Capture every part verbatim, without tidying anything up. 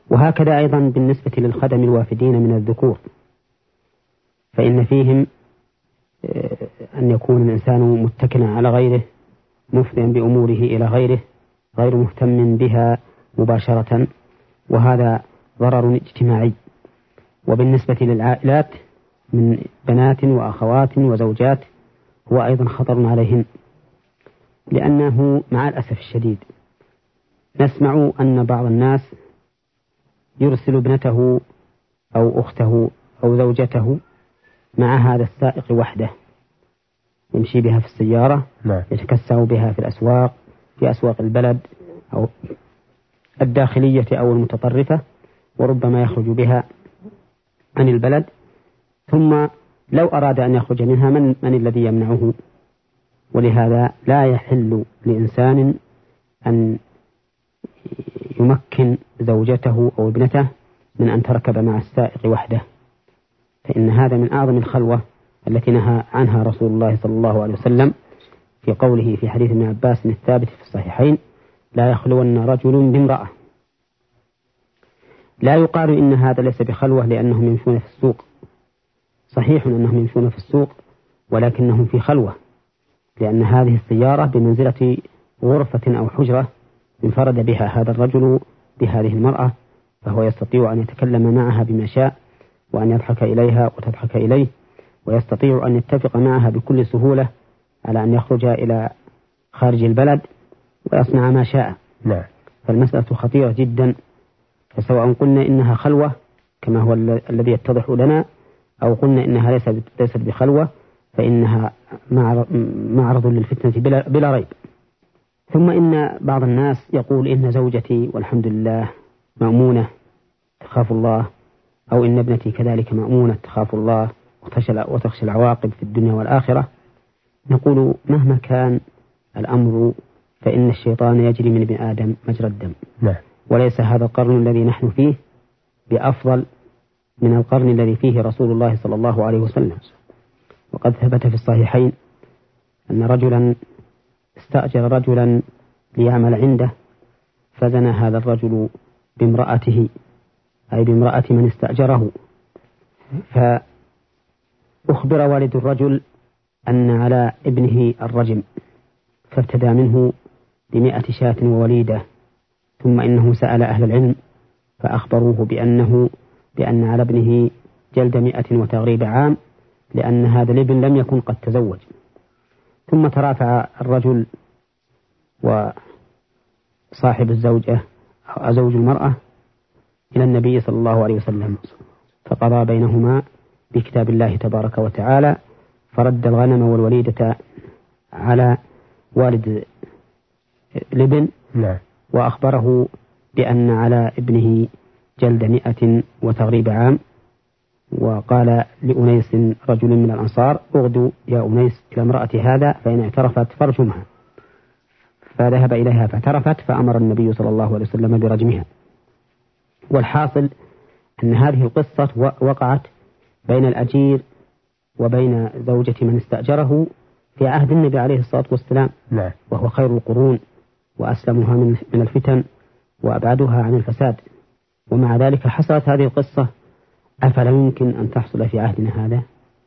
وهكذا أيضا بالنسبة للخدم الوافدين من الذكور، فإن فيهم أن يكون الإنسان متكلا على غيره مفضيا بأموره إلى غيره غير مهتم بها مباشرة، وهذا ضرر اجتماعي. وبالنسبة للعائلات من بنات وأخوات وزوجات هو أيضا خطر عليهن، لأنه مع الأسف الشديد نسمع أن بعض الناس يرسل ابنته أو أخته أو زوجته مع هذا السائق وحده، يمشي بها في السيارة، يتكسر بها في الأسواق، في أسواق البلد أو الداخلية أو المتطرفة، وربما يخرج بها عن البلد، ثم لو أراد أن يخرج منها من, من الذي يمنعه؟ ولهذا لا يحل لإنسان أن يمكن زوجته أو ابنته من أن تركب مع السائق وحده، فإن هذا من أعظم الخلوة التي نهى عنها رسول الله صلى الله عليه وسلم في قوله في حديث ابن عباس الثابت في الصحيحين: لا يخلون رجل بامرأة. لا يقال إن هذا ليس بخلوة لأنهم يمشون في السوق، صحيح أنهم يمشون في السوق ولكنهم في خلوة، لأن هذه السيارة بمنزلة غرفة أو حجرة انفرد بها هذا الرجل بهذه المرأة، فهو يستطيع أن يتكلم معها بما شاء، وأن يضحك إليها وتضحك إليه، ويستطيع أن يتفق معها بكل سهولة على أن يخرج إلى خارج البلد ويصنع ما شاء. لا. فالمسألة خطيرة جدا، فسواء قلنا إنها خلوة كما هو الذي يتضح لنا، أو قلنا إنها ليست بخلوة، فإنها معرض للفتنة بلا ريب. ثم إن بعض الناس يقول إن زوجتي والحمد لله مأمونة تخاف الله، أو إن ابنتي كذلك مأمونة تخاف الله وتخشى العواقب في الدنيا والآخرة. نقول مهما كان الأمر فإن الشيطان يجري من ابن آدم مجرى الدم، لا. وليس هذا القرن الذي نحن فيه بأفضل من القرن الذي فيه رسول الله صلى الله عليه وسلم. وقد ثبت في الصحيحين أن رجلا استأجر رجلا ليعمل عنده، فزنى هذا الرجل بامرأته، أي بامرأة من استأجره، فأخبر والد الرجل أن على ابنه الرجم، فابتدى منه بمئة شاة ووليدة، ثم إنه سأل أهل العلم فأخبروه بأنه بأن على ابنه جلد مئة وتغريب عام، لأن هذا الابن لم يكن قد تزوج. ثم ترافع الرجل وصاحب الزوجة أو زوج المرأة إلى النبي صلى الله عليه وسلم، فقضى بينهما بكتاب الله تبارك وتعالى، فرد الغنم والوليدة على والد الابن، وأخبره بأن على ابنه جلد مئة وتغريب عام، وقال لأنيس رجل من الأنصار: اغدوا يا أنيس إلى امرأة هذا، فإن اعترفت فارجمها. فذهب إليها فاعترفت، فأمر النبي صلى الله عليه وسلم برجمها. والحاصل أن هذه القصة وقعت بين الأجير وبين زوجة من استأجره في عهد النبي عليه الصلاة والسلام، لا. وهو خير القرون وأسلمها من الفتن وأبعدها عن الفساد، ومع ذلك حصلت هذه القصة. أفلا يمكن أن تحصل في عهدنا هذا؟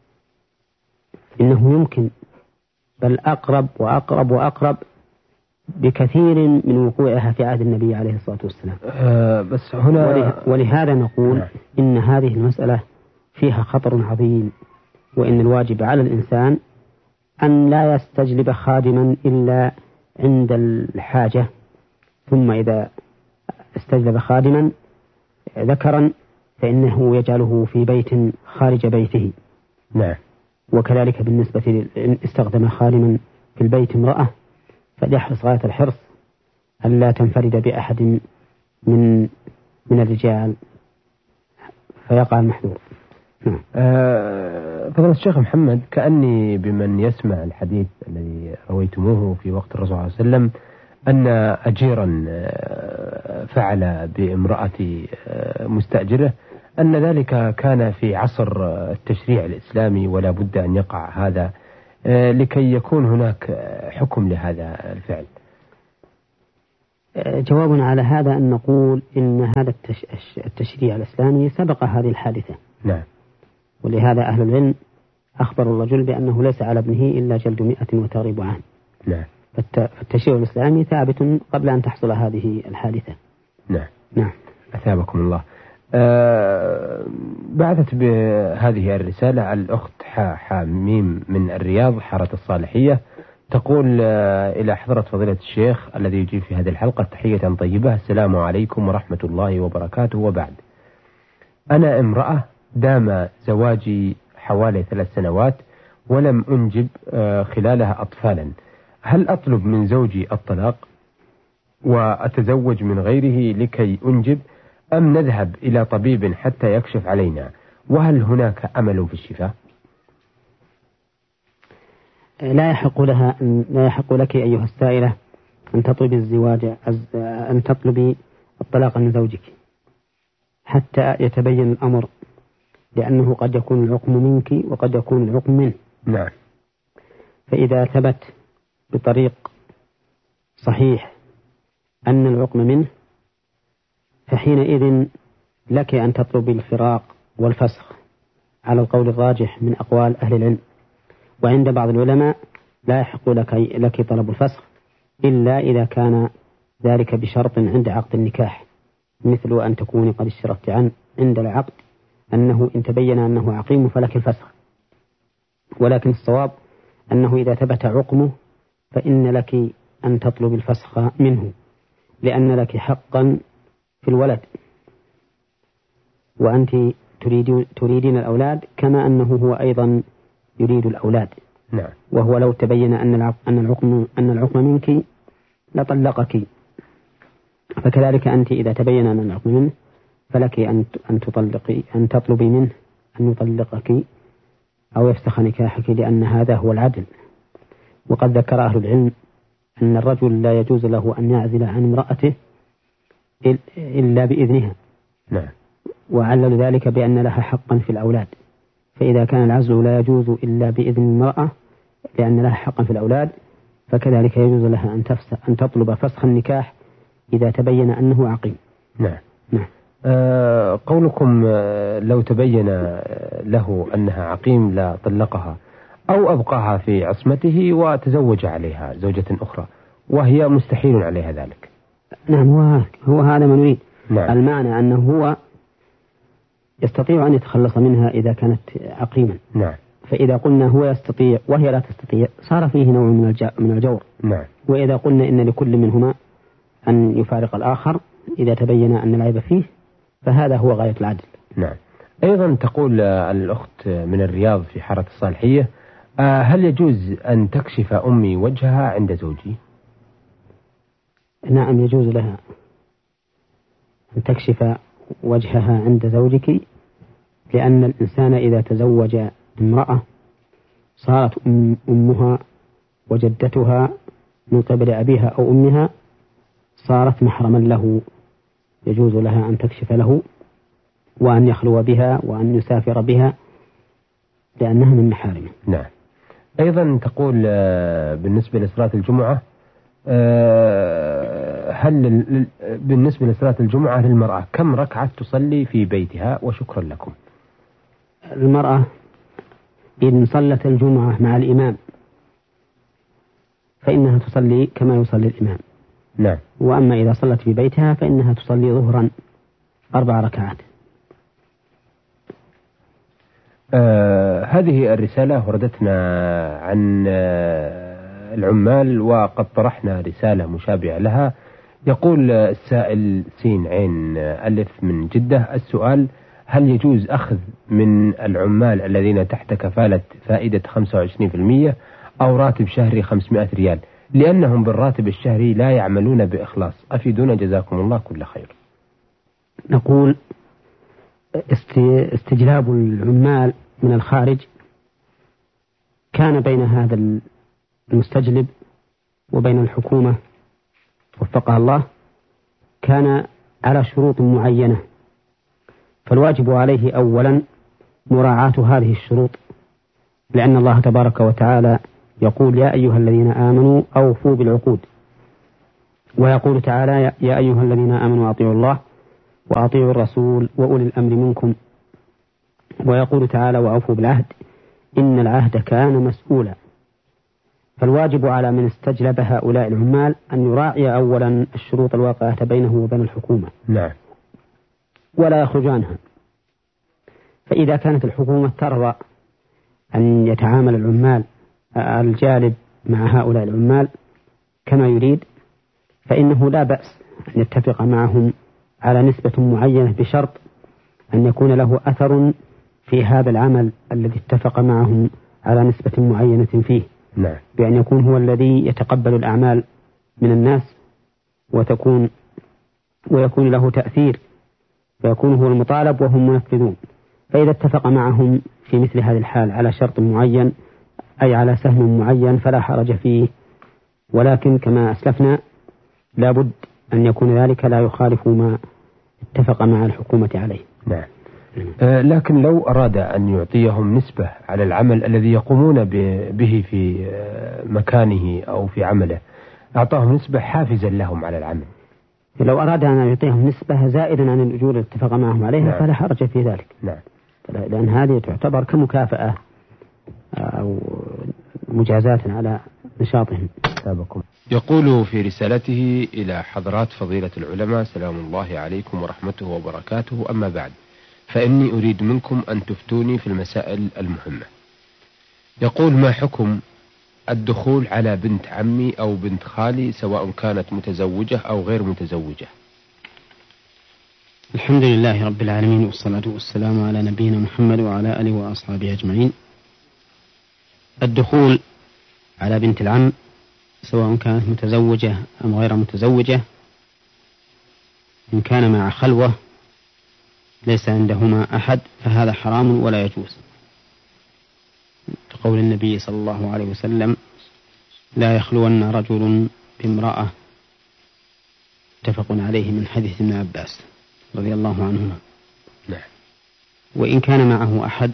إنه يمكن، بل أقرب وأقرب وأقرب بكثير من وقوعها في عهد النبي عليه الصلاة والسلام. أه بس هنا ولهذا نقول إن هذه المسألة فيها خطر عظيم، وإن الواجب على الإنسان أن لا يستجلب خادما إلا عند الحاجة، ثم إذا استجلب خادما ذكرا فإنه يجعله في بيت خارج بيته. نعم. وكذلك بالنسبة إن استخدم خادما في البيت امرأة فليحرص غاية الحرص ألا تنفرد بأحد من من الرجال فيقع المحذور. نعم. أه فضيلة الشيخ محمد، كأني بمن يسمع الحديث الذي رويتموه في وقت الرسول صلى الله عليه وسلم أن أجيرا فعل بامرأة مستأجره، أن ذلك كان في عصر التشريع الإسلامي ولا بد أن يقع هذا لكي يكون هناك حكم لهذا الفعل. جواب على هذا أن نقول إن هذا التشريع الإسلامي سبق هذه الحادثة. نعم. ولهذا أهل العلم أخبر الرجل بأنه ليس على ابنه إلا جلد مئة وتغريب عام. نعم. فالتشريع الإسلامي ثابت قبل أن تحصل هذه الحادثة. نعم. نعم. أثابكم الله. أه بعثت بهذه الرسالة الأخت حاميم من الرياض حارة الصالحية، تقول أه إلى حضرة فضيلة الشيخ الذي يجيب في هذه الحلقة تحية طيبة: السلام عليكم ورحمة الله وبركاته. وبعد، أنا امرأة دام زواجي حوالي ثلاث سنوات ولم أنجب أه خلالها أطفالا، هل أطلب من زوجي الطلاق وأتزوج من غيره لكي أنجب، أم نذهب إلى طبيب حتى يكشف علينا؟ وهل هناك أمل في الشفاء؟ لا يحق لها لا يحق لك أيها السائلة أن تطلبي الزواج أن تطلبي الطلاق من زوجك حتى يتبين الأمر، لأنه قد يكون العقم منك وقد يكون العقم منه. نعم. فإذا ثبت بطريق صحيح أن العقم منه فحينئذ لك أن تطلب الفراق والفسخ على القول الراجح من أقوال أهل العلم. وعند بعض العلماء لا يحق لك, لك طلب الفسخ إلا إذا كان ذلك بشرط عند عقد النكاح، مثل أن تكوني قد اشترطت عن عند العقد أنه إن تبين أنه عقيم فلك الفسخ. ولكن الصواب أنه إذا ثبت عقمه فإن لك أن تطلب الفسخ منه، لأن لك حقا في الولد، وأنت تريد تريدين الأولاد كما أنه هو أيضا يريد الأولاد. نعم. وهو لو تبين أن أن العقم أن العقم منك لطلقك، فكذلك أنت إذا تبين أن العقم منه فلك أن أن تطلقي أن تطلبي منه أن يطلقك أو يفسخ نكاحك، لأن هذا هو العدل. وقد ذكر أهل العلم أن الرجل لا يجوز له أن يعزل عن امرأته إلا بإذنها. نعم. وعلل ذلك بأن لها حقا في الأولاد، فإذا كان العزل لا يجوز إلا بإذن المرأة لأن لها حقا في الأولاد، فكذلك يجوز لها أن تفسخ أن تطلب فسخ النكاح إذا تبين أنه عقيم. نعم. نعم. آه قولكم آه لو تبين له أنها عقيم لا طلقها أو أبقاها في عصمته وتزوج عليها زوجة أخرى وهي مستحيل عليها ذلك. نعم. هو, هو هذا ما نريد. نعم. المعنى أنه هو يستطيع أن يتخلص منها إذا كانت عقيما. نعم. فإذا قلنا هو يستطيع وهي لا تستطيع صار فيه نوع من من الجور. نعم. وإذا قلنا إن لكل منهما أن يفارق الآخر إذا تبين أن العيب فيه فهذا هو غاية العدل. نعم. أيضا تقول الأخت من الرياض في حارة الصالحية: هل يجوز أن تكشف أمي وجهها عند زوجي؟ نعم، يجوز لها أن تكشف وجهها عند زوجك، لأن الإنسان إذا تزوج امرأة صارت أمها وجدتها من قبل أبيها أو أمها صارت محرما له، يجوز لها أن تكشف له وأن يخلو بها وأن يسافر بها لأنها من محارمه. نعم. أيضا تقول بالنسبة لصلاة الجمعة، هل بالنسبة لصلاة الجمعة للمرأة كم ركعة تصلي في بيتها؟ وشكرا لكم. المرأة إن صلت الجمعة مع الإمام فإنها تصلي كما يصلي الإمام. نعم. وأما إذا صلت في بيتها فإنها تصلي ظهرا أربع ركعات. آه هذه الرسالة وردتنا عن آه العمال وقد طرحنا رسالة مشابهة لها. يقول السائل سين عين ألف من جدة: السؤال: هل يجوز أخذ من العمال الذين تحت كفالة فائدة خمسة وعشرين بالمئة أو راتب شهري خمسمائة ريال لأنهم بالراتب الشهري لا يعملون بإخلاص؟ أفيدونا جزاكم الله كل خير. نقول استجلاب العمال من الخارج كان بين هذا المستجلب وبين الحكومة وفقها الله كان على شروط معينة، فالواجب عليه أولا مراعاة هذه الشروط، لأن الله تبارك وتعالى يقول: يا أيها الذين آمنوا أوفوا بالعقود. ويقول تعالى: يا أيها الذين آمنوا أطيعوا الله وأطيعوا الرسول وأولي الأمر منكم. ويقول تعالى: وأوفوا بالعهد إن العهد كان مسؤولا. فالواجب على من استجلب هؤلاء العمال أن يراعي أولا الشروط الواقعة بينه وبين الحكومة، نعم، ولا يخرج عنها. فإذا كانت الحكومة ترضى أن يتعامل العمال الجالب مع هؤلاء العمال كما يريد، فإنه لا بأس أن يتفق معهم على نسبة معينة، بشرط أن يكون له أثر في هذا العمل الذي اتفق معهم على نسبة معينة فيه، نعم، بأن يكون هو الذي يتقبل الأعمال من الناس وتكون ويكون له تأثير، فيكون هو المطالب وهم منفذون. فإذا اتفق معهم في مثل هذه الحال على شرط معين، أي على سهم معين، فلا حرج فيه، ولكن كما أسلفنا لابد أن يكون ذلك لا يخالف ما اتفق مع الحكومة عليه. نعم. آه لكن لو أراد أن يعطيهم نسبة على العمل الذي يقومون به في مكانه أو في عمله، أعطاهم نسبة حافزا لهم على العمل. لو أراد أن يعطيهم نسبة زائدا عن الأجور التي اتفق معهم عليها، نعم، فلا حرج في ذلك. نعم. لأن هذه تعتبر كمكافأة أو مجازاة على نشاطهم. سابقكم. يقول في رسالته: إلى حضرات فضيلة العلماء، سلام الله عليكم ورحمته وبركاته، أما بعد، فإني أريد منكم أن تفتوني في المسائل المهمة. يقول: ما حكم الدخول على بنت عمي أو بنت خالي سواء كانت متزوجة أو غير متزوجة؟ الحمد لله رب العالمين، والصلاة والسلام على نبينا محمد وعلى آله وأصحابه أجمعين. الدخول على بنت العم سواء كانت متزوجة أم غير متزوجة، إن كان مع خلوة ليس عندهما أحد فهذا حرام ولا يجوز، كقول النبي صلى الله عليه وسلم: لا يخلون رجل بامرأة، متفق عليه من حديث ابن عباس رضي الله عنهما. نعم. وإن كان معه أحد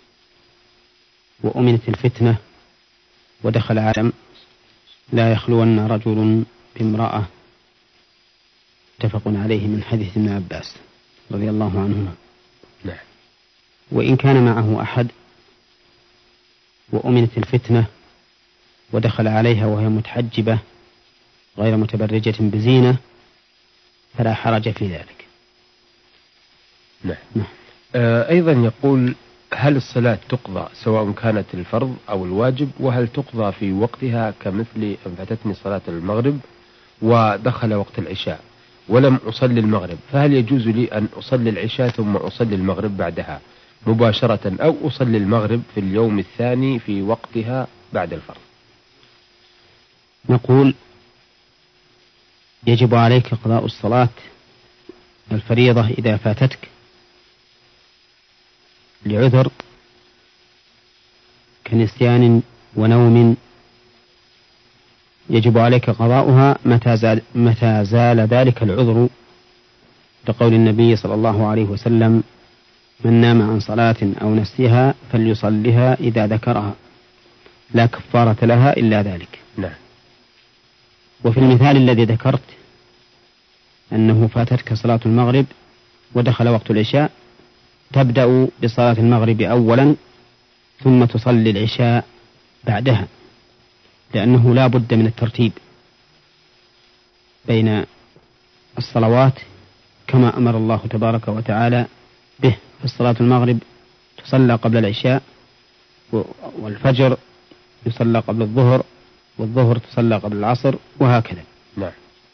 وأمنت الفتنة ودخل عالم، لا يخلون رجل بامرأة، متفق عليه من حديث ابن عباس رضي الله عنهما. نعم. وإن كان معه أحد وأمنت الفتنة ودخل عليها وهي متحجبة غير متبرجة بزينة فلا حرج في ذلك. نعم. نعم. آه أيضا يقول: هل الصلاة تقضى سواء كانت الفرض أو الواجب؟ وهل تقضى في وقتها كمثل أن فاتتني صلاة المغرب ودخل وقت العشاء ولم أصلي المغرب، فهل يجوز لي أن أصلي العشاء ثم أصلي المغرب بعدها مباشرة، أو أصلي المغرب في اليوم الثاني في وقتها بعد الفرض؟ نقول: يجب عليك قضاء الصلاة الفريضة إذا فاتتك لعذر كنسيان ونوم، يجب عليك قضاؤها متى زال, متى زال ذلك العذر، لقول النبي صلى الله عليه وسلم: من نام عن صلاة أو نسيها فليصلها إذا ذكرها، لا كفارة لها إلا ذلك. نعم. وفي المثال الذي ذكرت أنه فاتتك صلاة المغرب ودخل وقت العشاء، تبدأ بصلاة المغرب أولا ثم تصلي العشاء بعدها، لأنه لا بد من الترتيب بين الصلوات كما أمر الله تبارك وتعالى به. فالصلاة المغرب تصلى قبل العشاء، والفجر يصلى قبل الظهر، والظهر تصلى قبل العصر، وهكذا. نعم.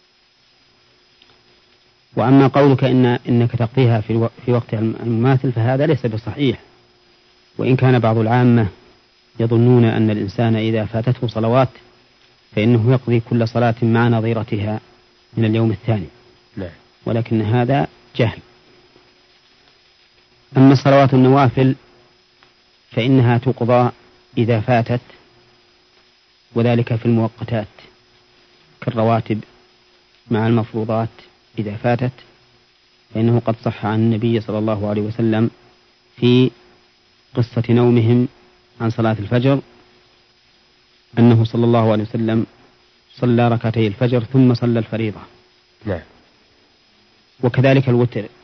وأما قولك إن إنك تقضيها في في وقت المماثل فهذا ليس بصحيح، وإن كان بعض العامة يظنون أن الإنسان إذا فاتته صلوات فإنه يقضي كل صلاة مع نظيرتها من اليوم الثاني. نعم. ولكن هذا جهل. أما الصلوات النوافل فإنها تقضى إذا فاتت، وذلك في المؤقتات كالرواتب مع المفروضات إذا فاتت، فإنه قد صح عن النبي صلى الله عليه وسلم في قصة نومهم عن صلاة الفجر أنه صلى الله عليه وسلم صلى ركعتي الفجر ثم صلى الفريضة. نعم. وكذلك الوتر